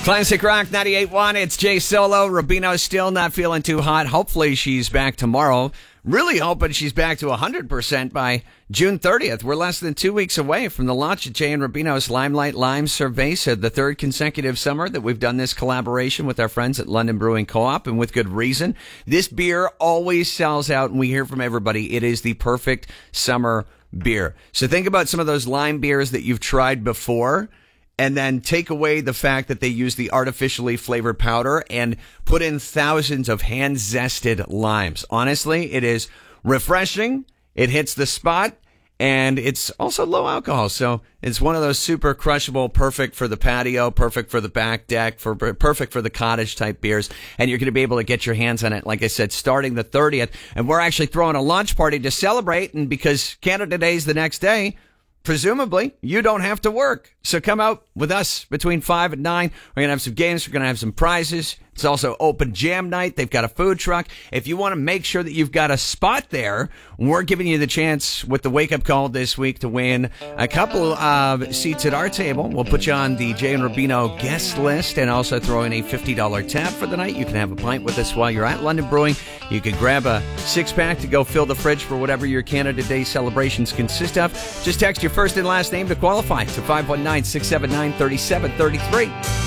Classic Rock 98.1. It's Jay Solo. Rubino's still not feeling too hot. Hopefully she's back tomorrow. Really hoping she's back to 100% by June 30th. We're less than 2 weeks away from the launch of Jay and Rubino's Limelight Lime Cerveza, the third consecutive summer that we've done this collaboration with our friends at London Brewing Co-op, and with good reason. This beer always sells out, and we hear from everybody it is the perfect summer beer. So think about some of those lime beers that you've tried before, and then take away the fact that they use the artificially flavored powder and put in thousands of hand-zested limes. Honestly, it is refreshing, it hits the spot, and it's also low alcohol. So it's one of those super crushable, perfect for the patio, perfect for the back deck, perfect for the cottage-type beers. And you're going to be able to get your hands on it, like I said, starting the 30th. And we're actually throwing a launch party to celebrate, and because Canada Day is the next day, presumably, you don't have to work. So come out with us between 5 and 9. We're going to have some games. We're going to have some prizes. It's also open jam night. They've got a food truck. If you want to make sure that you've got a spot there, we're giving you the chance with the wake-up call this week to win a couple of seats at our table. We'll put you on the Jay and Rubino guest list and also throw in a $50 tab for the night. You can have a pint with us while you're at London Brewing. You can grab a six-pack to go fill the fridge for whatever your Canada Day celebrations consist of. Just text your first and last name to qualify to 519-679-3733.